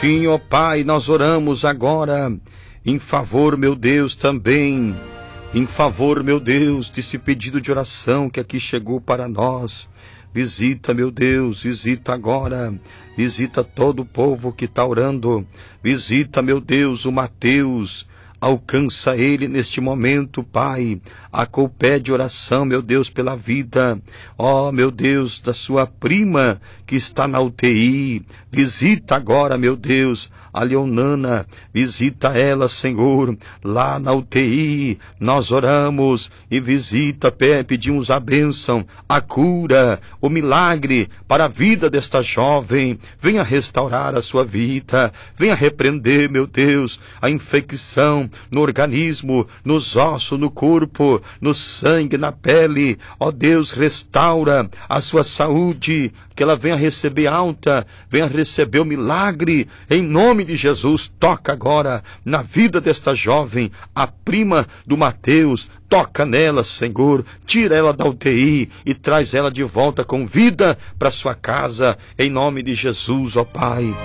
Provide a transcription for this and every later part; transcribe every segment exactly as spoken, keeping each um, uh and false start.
Sim, ó Pai, nós oramos agora em favor, meu Deus, também, em favor, meu Deus, desse pedido de oração que aqui chegou para nós. Visita, meu Deus, visita agora, visita todo o povo que está orando, visita, meu Deus, o Mateus, alcança ele neste momento, Pai, pede oração, meu Deus, pela vida, ó, meu Deus, da sua prima que está na U T I, visita agora, meu Deus, a Leonana, visita ela, Senhor, lá na U T I, nós oramos e visita, pedimos a bênção, a cura, o milagre para a vida desta jovem, venha restaurar a sua vida, venha repreender, meu Deus, a infecção no organismo, nos ossos, no corpo, no sangue, na pele, ó Deus, restaura a sua saúde, que ela venha receber alta, venha receber o milagre, em nome de Jesus. Toca agora na vida desta jovem, a prima do Mateus, toca nela, Senhor, tira ela da U T I e traz ela de volta com vida para sua casa, em nome de Jesus, ó Pai.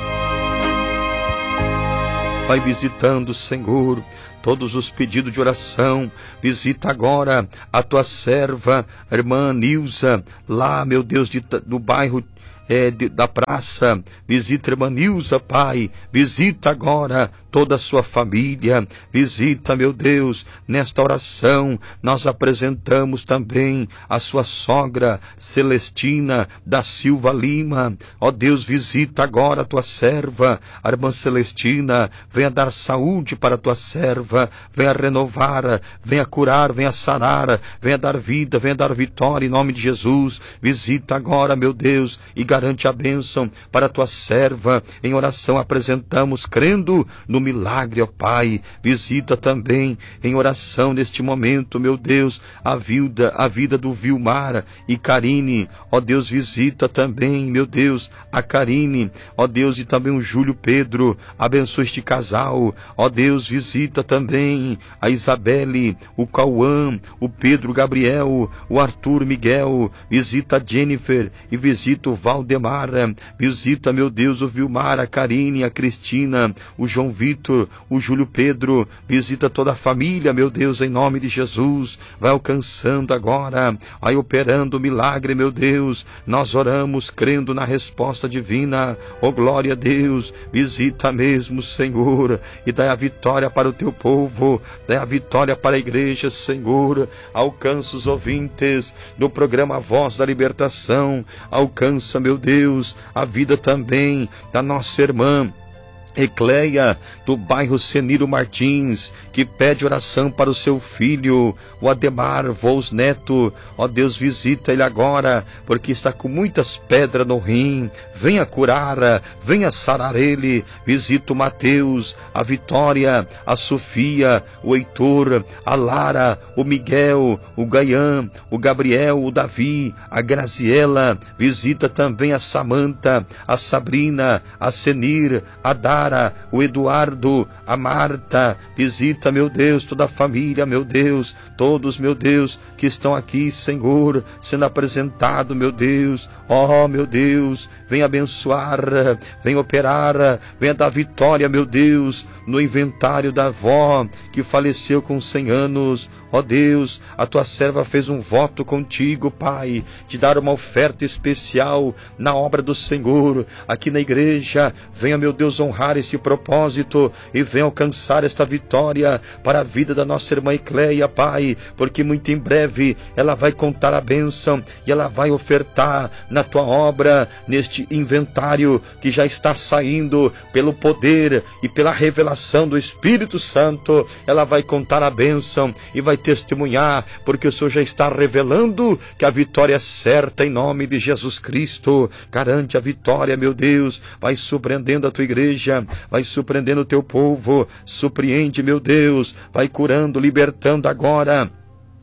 Vai visitando, Senhor, todos os pedidos de oração, visita agora a tua serva, a irmã Nilza, lá, meu Deus, de, do bairro é, de, da praça, visita a irmã Nilza, Pai, visita agora toda a sua família, visita, meu Deus, nesta oração, nós apresentamos também a sua sogra, Celestina da Silva Lima, ó Deus, visita agora a tua serva, a irmã Celestina, venha dar saúde para a tua serva, venha renovar, venha curar, venha sarar, venha dar vida, venha dar vitória, em nome de Jesus, visita agora, meu Deus, e garante a bênção para a tua serva, em oração apresentamos, crendo no milagre, ó Pai, visita também em oração neste momento, meu Deus, a vida, a vida do Vilmar e Karine, ó Deus, visita também, meu Deus, a Karine, ó Deus, e também o Júlio Pedro, abençoa este casal, ó Deus, visita também a Isabelle, o Cauã, o Pedro Gabriel, o Arthur Miguel, visita a Jennifer e visita o Valdemar, visita, meu Deus, o Vilmar, a Karine, a Cristina, o João Vitor, o Júlio Pedro, visita toda a família, meu Deus, em nome de Jesus, vai alcançando agora, vai operando o milagre, meu Deus, nós oramos crendo na resposta divina, oh glória a Deus, visita mesmo, Senhor, e dá a vitória para o teu povo, dá a vitória para a igreja, Senhor, alcança os ouvintes do programa Voz da Libertação, alcança, meu Deus, a vida também da nossa irmã Ecleia, do bairro Seniro Martins, que pede oração para o seu filho, o Ademar Vous Neto. Ó Deus, visita ele agora, porque está com muitas pedras no rim. Venha curar, venha sarar ele. Visita o Mateus, a Vitória, a Sofia, o Heitor, a Lara, o Miguel, o Gaian, o Gabriel, o Davi, a Graziela. Visita também a Samanta, a Sabrina, a Senir, a Dara, o Eduardo, a Marta. Visita, meu Deus, toda a família, meu Deus, todos, meu Deus, que estão aqui, Senhor, sendo apresentado, meu Deus, ó, meu Deus, vem abençoar, vem operar, venha dar vitória, meu Deus, no inventário da avó que faleceu com cem anos. Ó Deus, a tua serva fez um voto contigo, Pai, de dar uma oferta especial na obra do Senhor, aqui na igreja. Venha, meu Deus, honrar esse propósito e venha alcançar esta vitória para a vida da nossa irmã Ecleia, Pai, porque muito em breve ela vai contar a bênção e ela vai ofertar na tua obra, neste inventário que já está saindo pelo poder e pela revelação do Espírito Santo. Ela vai contar a bênção e vai testemunhar, porque o Senhor já está revelando que a vitória é certa, em nome de Jesus Cristo. Garante a vitória, meu Deus, vai surpreendendo a tua igreja, vai surpreendendo o teu povo, surpreende, meu Deus, vai curando, libertando agora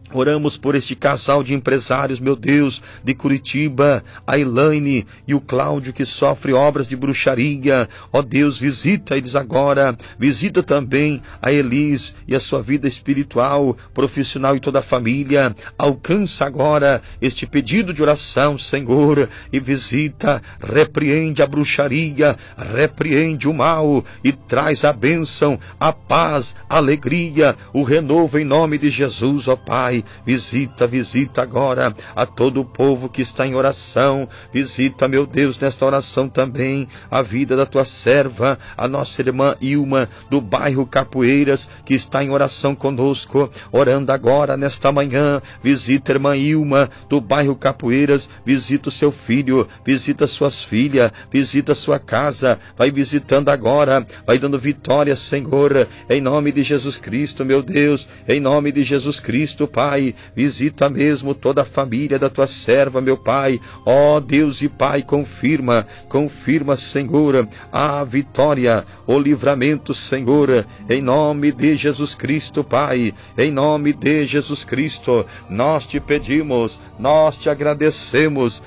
Oramos por este casal de empresários, meu Deus, de Curitiba, a Elaine e o Cláudio, que sofre obras de bruxaria. Ó Deus, visita eles agora. Visita também a Elis e a sua vida espiritual, profissional e toda a família. Alcança agora este pedido de oração, Senhor, e visita, repreende a bruxaria, repreende o mal e traz a bênção, a paz, a alegria, o renovo em nome de Jesus, ó Pai. Visita, visita agora a todo o povo que está em oração. Visita, meu Deus, nesta oração também a vida da tua serva, a nossa irmã Ilma, do bairro Capoeiras, que está em oração conosco, orando agora nesta manhã. Visita a irmã Ilma, do bairro Capoeiras. Visita o seu filho, visita suas filhas, visita sua casa. Vai visitando agora, vai dando vitória, Senhor, em nome de Jesus Cristo, meu Deus, em nome de Jesus Cristo, Pai. Pai, visita mesmo toda a família da tua serva, meu Pai. Ó Deus e Pai, confirma, confirma, Senhor, a vitória, o livramento, Senhor, em nome de Jesus Cristo, Pai, em nome de Jesus Cristo, nós te pedimos, nós te agradecemos,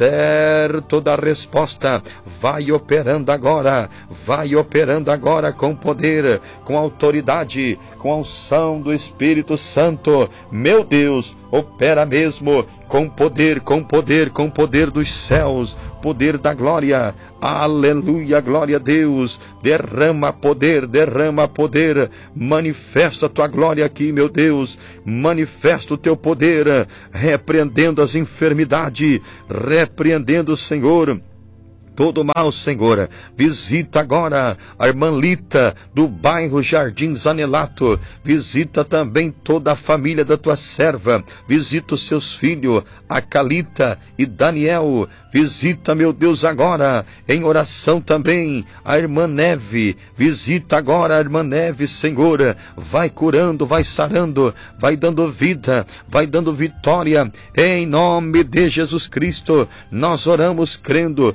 certo da resposta. Vai operando agora, vai operando agora com poder, com autoridade, com a unção do Espírito Santo. Meu Deus, opera mesmo com poder, com poder, com poder dos céus, poder da glória. Aleluia, glória a Deus. Derrama poder, derrama poder. Manifesta a tua glória aqui, meu Deus. Manifesta o teu poder, repreendendo as enfermidades, repreendendo, Senhor, todo mal, Senhor. Visita agora a irmã Lita, do bairro Jardim Zanelato. Visita também toda a família da tua serva. Visita os seus filhos, a Calita e Daniel. Visita, meu Deus, agora, em oração também, a irmã Neve. Visita agora a irmã Neve, Senhor. Vai curando, vai sarando, vai dando vida, vai dando vitória. Em nome de Jesus Cristo, nós oramos crendo,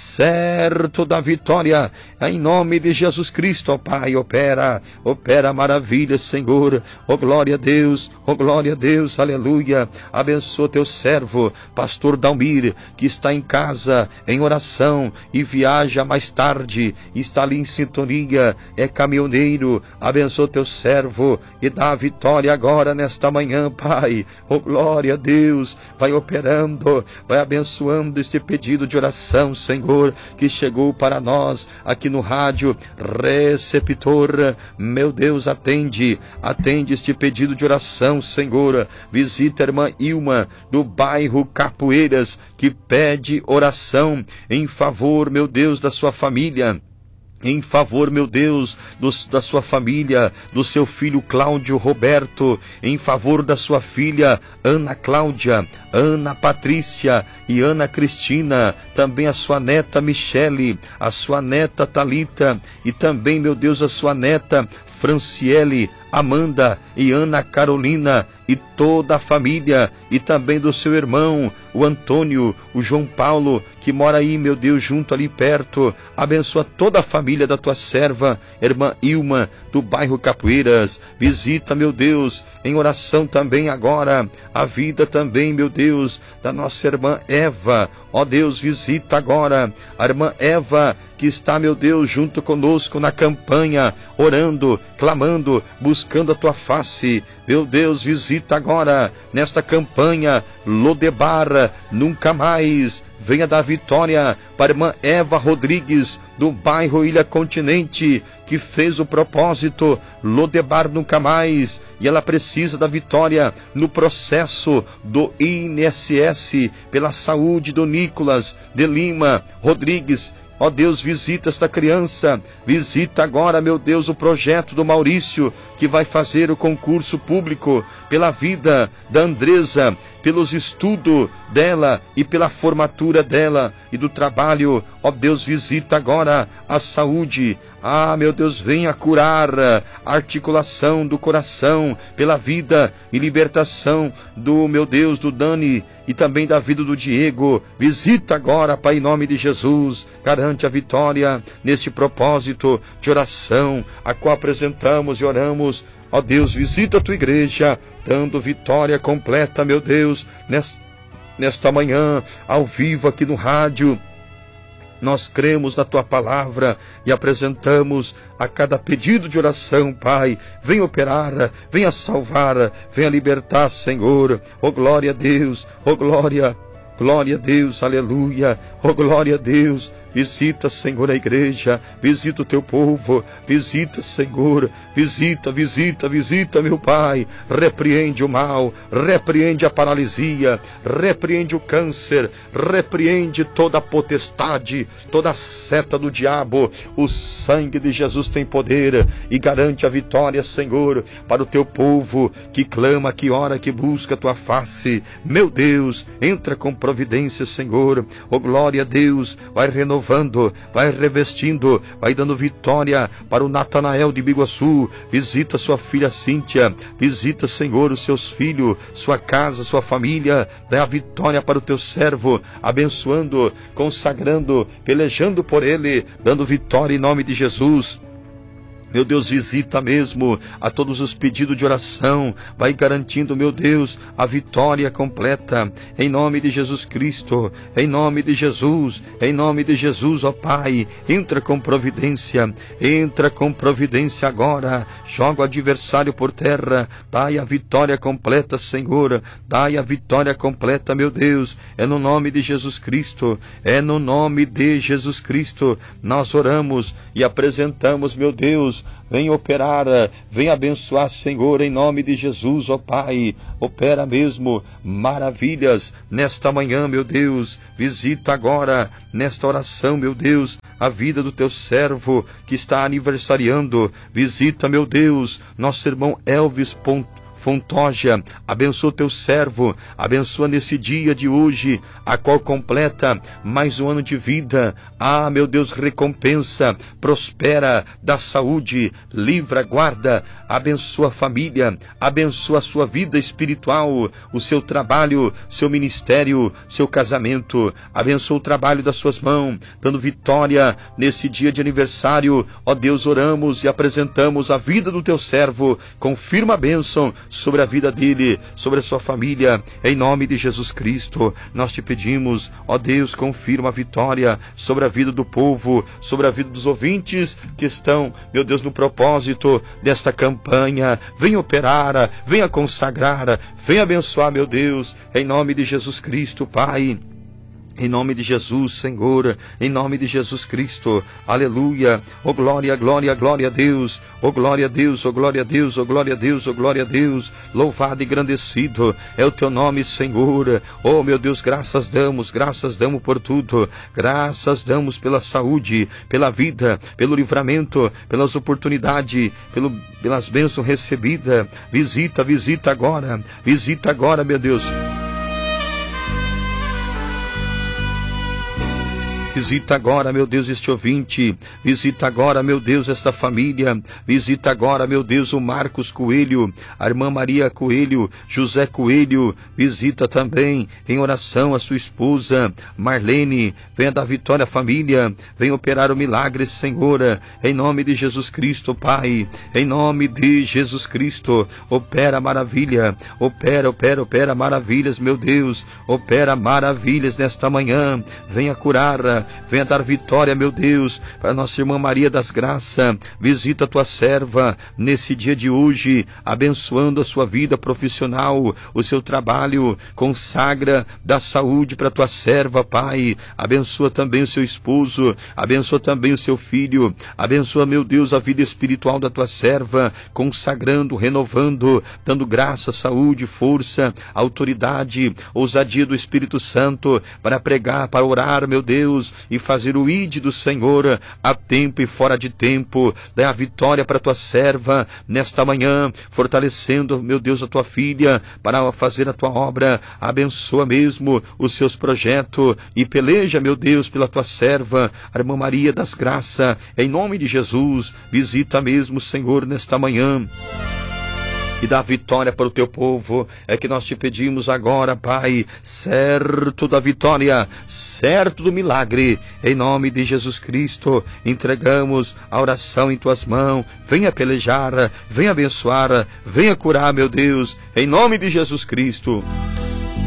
certo da vitória. Em nome de Jesus Cristo, ó Pai, opera, opera maravilha, Senhor. Ó glória a Deus, ó glória a Deus, aleluia. Abençoa teu servo, pastor Dalmir, que está em casa, em oração, e viaja mais tarde, está ali em sintonia, é caminhoneiro. Abençoa teu servo e dá a vitória agora nesta manhã, Pai. Oh glória a Deus, vai operando, vai abençoando este pedido de oração, Senhor, que chegou para nós aqui no rádio receptor. Meu Deus, atende, atende este pedido de oração, Senhor. Visita a irmã Ilma, do bairro Capoeiras, que pede oração em favor, meu Deus, da sua família. Em favor, meu Deus, do, da sua família, do seu filho Cláudio Roberto, em favor da sua filha Ana Cláudia, Ana Patrícia e Ana Cristina, também a sua neta Michele, a sua neta Talita e também, meu Deus, a sua neta Franciele, Amanda e Ana Carolina e toda a família, e também do seu irmão, o Antônio, o João Paulo, que mora aí, meu Deus, junto ali perto. Abençoa toda a família da tua serva, irmã Ilma, do bairro Capoeiras. Visita, meu Deus, em oração também agora, a vida também, meu Deus, da nossa irmã Eva. Ó Deus, visita agora a irmã Eva, que está, meu Deus, junto conosco na campanha, orando, clamando, buscando a tua face. Meu Deus, visita agora nesta campanha Lodebar Nunca Mais. Venha dar vitória para a irmã Eva Rodrigues, do bairro Ilha Continente, que fez o propósito Lodebar Nunca Mais, e ela precisa da vitória no processo do I N S S pela saúde do Nicolas de Lima Rodrigues. Ó Deus, visita esta criança, visita agora, meu Deus, o projeto do Maurício, que vai fazer o concurso público, pela vida da Andresa, pelos estudos dela e pela formatura dela e do trabalho. Ó Deus, visita agora a saúde. Ah, meu Deus, venha curar a articulação do coração, pela vida e libertação do, meu Deus, do Dani e também da vida do Diego. Visita agora, Pai, em nome de Jesus. Garante a vitória neste propósito de oração, a qual apresentamos e oramos. Ó Deus, visita a tua igreja, dando vitória completa, meu Deus, nesta manhã, ao vivo aqui no rádio. Nós cremos na tua palavra e apresentamos a cada pedido de oração, Pai. Venha operar, venha salvar, venha libertar, Senhor. Oh, glória a Deus, oh, glória, glória a Deus, aleluia. Oh, glória a Deus. Visita, Senhor, a igreja, visita o teu povo, visita, Senhor, visita, visita, visita, meu Pai, repreende o mal, repreende a paralisia, repreende o câncer, repreende toda a potestade, toda a seta do diabo. O sangue de Jesus tem poder e garante a vitória, Senhor, para o teu povo que clama, que ora, que busca a tua face. Meu Deus, entra com providência, Senhor. Oh, glória a Deus, vai renovar, vai revestindo, vai dando vitória para o Natanael de Biguaçu. Visita sua filha Cíntia, visita, Senhor, os seus filhos, sua casa, sua família. Dá a vitória para o teu servo, abençoando, consagrando, pelejando por ele, dando vitória em nome de Jesus. Meu Deus, visita mesmo a todos os pedidos de oração, vai garantindo, meu Deus, a vitória completa, em nome de Jesus Cristo, em nome de Jesus, em nome de Jesus, ó Pai. Entra com providência, entra com providência agora, joga o adversário por terra, dai a vitória completa, Senhor, dai a vitória completa, meu Deus, é no nome de Jesus Cristo, é no nome de Jesus Cristo, nós oramos e apresentamos, meu Deus. Vem operar, vem abençoar, Senhor, em nome de Jesus, ó Pai. Opera mesmo maravilhas nesta manhã, meu Deus. Visita agora, nesta oração, meu Deus, a vida do teu servo que está aniversariando. Visita, meu Deus, nosso irmão Elvis Fontoja, abençoa teu servo, abençoa nesse dia de hoje, a qual completa mais um ano de vida. Ah, meu Deus, recompensa, prospera, dá saúde, livra, guarda, abençoa a família, abençoa a sua vida espiritual, o seu trabalho, seu ministério, seu casamento, abençoa o trabalho das suas mãos, dando vitória nesse dia de aniversário. Ó Deus, oramos e apresentamos a vida do teu servo, confirma a bênção sobre a vida dele, sobre a sua família, em nome de Jesus Cristo. Nós te pedimos, ó Deus, confirma a vitória sobre a vida do povo, sobre a vida dos ouvintes que estão, meu Deus, no propósito desta campanha. Venha operar, venha consagrar, venha abençoar, meu Deus, em nome de Jesus Cristo, Pai. Em nome de Jesus, Senhor, em nome de Jesus Cristo, aleluia, oh glória, glória, glória a Deus, oh glória a Deus, oh glória a Deus, oh glória a Deus, oh glória a Deus, louvado e engrandecido é o teu nome, Senhor. Oh meu Deus, graças damos, graças damos por tudo, graças damos pela saúde, pela vida, pelo livramento, pelas oportunidades, pelo, pelas bênçãos recebidas. Visita, visita agora, visita agora, meu Deus. Visita agora, meu Deus, este ouvinte. Visita agora, meu Deus, esta família. Visita agora, meu Deus, o Marcos Coelho, a irmã Maria Coelho, José Coelho. Visita também em oração a sua esposa, Marlene. Venha dar vitória à família. Venha operar o milagre, Senhor. Em nome de Jesus Cristo, Pai. Em nome de Jesus Cristo. Opera maravilha. Opera, opera, opera maravilhas, meu Deus. Opera maravilhas nesta manhã. Venha curar. Venha dar vitória, meu Deus, para nossa irmã Maria das Graças. Visita a tua serva nesse dia de hoje, abençoando a sua vida profissional, o seu trabalho. Consagra, dá saúde para a tua serva, Pai. Abençoa também o seu esposo, abençoa também o seu filho, abençoa, meu Deus, a vida espiritual da tua serva, consagrando, renovando, dando graça, saúde, força, autoridade, ousadia do Espírito Santo para pregar, para orar, meu Deus, e fazer o ide do Senhor a tempo e fora de tempo. Dá a vitória para a tua serva nesta manhã, fortalecendo, meu Deus, a tua filha para fazer a tua obra. Abençoa mesmo os seus projetos e peleja, meu Deus, pela tua serva, a irmã Maria das Graças, em nome de Jesus. Visita mesmo, Senhor, nesta manhã. e dá vitória para o teu povo. É que nós te pedimos agora, Pai, certo da vitória, certo do milagre, em nome de Jesus Cristo, entregamos a oração em tuas mãos. Venha pelejar, venha abençoar, venha curar, meu Deus, em nome de Jesus Cristo.